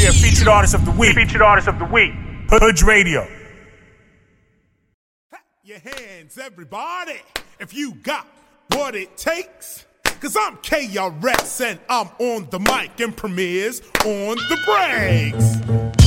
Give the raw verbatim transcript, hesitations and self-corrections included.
be a featured artist of the week. Featured artist of the week. Hood Radio. Your hands, everybody, if you got what it takes. Cause I'm K R S and I'm on the mic and Premier's on the breaks.